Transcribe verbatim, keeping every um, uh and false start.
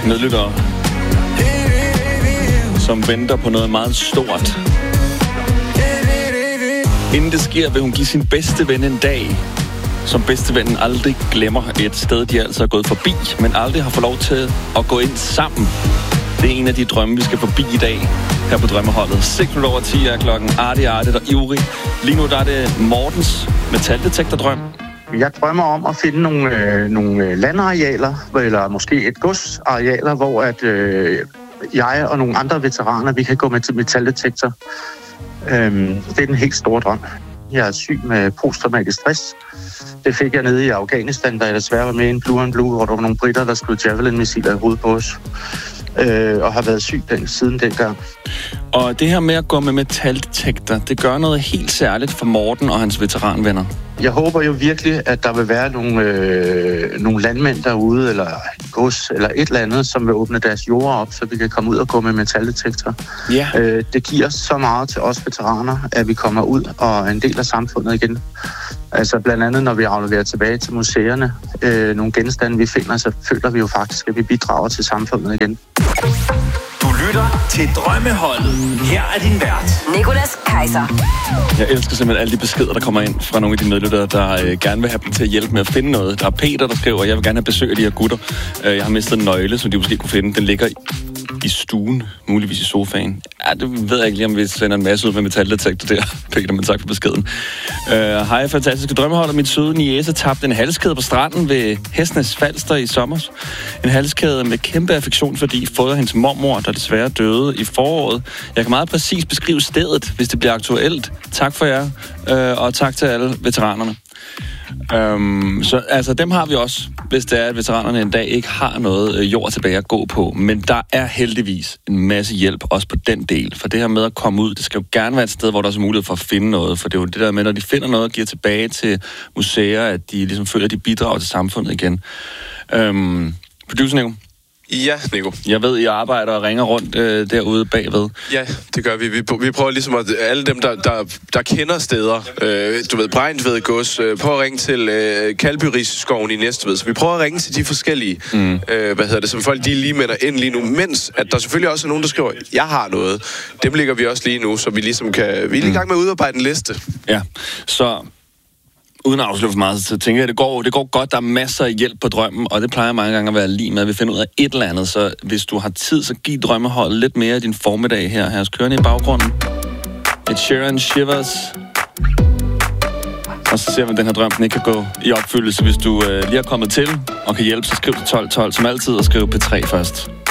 medlyttere, som venter på noget meget stort. Inden det sker, vil hun give sin bedste ven en dag, som bedstevennen aldrig glemmer. Et sted, de altså er gået forbi, men aldrig har fået lov til at gå ind sammen. Det er en af de drømme, vi skal forbi i dag her på Drømmeholdet. seks minutter over ti er klokken. Arti, Arti og Ivrig. Lige nu der er det Mortens metaldetektordrøm. Jeg drømmer om at finde nogle, øh, nogle landarealer, eller måske et godsarealer, hvor at, øh, jeg og nogle andre veteraner, vi kan gå med til metaldetektor. Øhm, det er den helt store drøm. Jeg er syg med posttraumatisk stress. Det fik jeg nede i Afghanistan, da jeg desværre var med i en Blue and Blue, hvor der var nogle britter, der skød Javelin-missiler i hovedet på os. Øh, og har været syg den, siden dengang. Og det her med at gå med metaldetektor, det gør noget helt særligt for Morten og hans veteranvenner. Jeg håber jo virkelig, at der vil være nogle, øh, nogle landmænd derude, eller gods, eller et eller andet, som vil åbne deres jorder op, så vi kan komme ud og gå med metaldetektor. Ja. Øh, det giver så meget til os veteraner, at vi kommer ud og er en del af samfundet igen. Altså blandt andet, når vi afleverer tilbage til museerne, øh, nogle genstande, vi finder, så føler vi jo faktisk, at vi bidrager til samfundet igen. Du lytter til Drømmeholdet. Her er din vært, Nicolas Kaiser. Jeg elsker simpelthen alle de beskeder, der kommer ind fra nogle af de medlyttere, der øh, gerne vil have dem til at hjælpe med at finde noget. Der er Peter, der skriver, jeg vil gerne have besøg af de her gutter. Øh, jeg har mistet en nøgle, som de måske kunne finde. Den ligger i, i stuen, muligvis i sofaen. Ja, det ved jeg ikke lige, om vi sender en masse ud med metaldetektor der, Peter, men tak for beskeden. Øh, Hej, fantastiske Drømmeholder. Mit søde niece tabte en halskæde på stranden ved Hestnes Falster i sommer. En halskæde med kæmpe affektionsværdi fået hendes mormor, der desværre døde i foråret. Jeg kan meget præcis beskrive stedet, hvis det bliver aktuelt. Tak for jer, øh, og tak til alle veteranerne. Um, så altså, dem har vi også, hvis det er, at veteranerne en dag ikke har noget øh, jord tilbage at gå på. Men der er heldigvis en masse hjælp også på den del. For det her med at komme ud, det skal jo gerne være et sted, hvor der er mulighed for at finde noget. For det er jo det der med, når de finder noget og giver tilbage til museer, at de ligesom føler, at de bidrager til samfundet igen. Um, Producer Nico? Ja, Nico. Jeg ved, I arbejder og ringer rundt øh, derude bagved. Ja, det gør vi. Vi, vi prøver ligesom at alle dem, der, der, der kender steder, øh, du ved, Brejnsved Gods, øh, prøver at ringe til øh, Kalbyrisskoven i Næstved. Så vi prøver at ringe til de forskellige, mm. øh, hvad hedder det, som folk de lige melder ind lige nu, mens at der selvfølgelig også er nogen, der skriver, jeg har noget. Dem ligger vi også lige nu, så vi ligesom kan, vi er lige i gang med at udarbejde en liste. Ja, så uden at afsløre for meget, så tænker jeg, at det går, det går godt. Der er masser af hjælp på drømmen, og det plejer mange gange at være lige med, at vi finder ud af et eller andet. Så hvis du har tid, så giv Drømmeholdet lidt mere af din formiddag her. Her er kørende i baggrunden. Et Sheeran Shivers. Og så ser vi, om den her drøm den ikke kan gå i opfyldelse. Hvis du øh, lige er kommet til og kan hjælpe, så skriv til tolv tolv som altid, og skriv P tre først.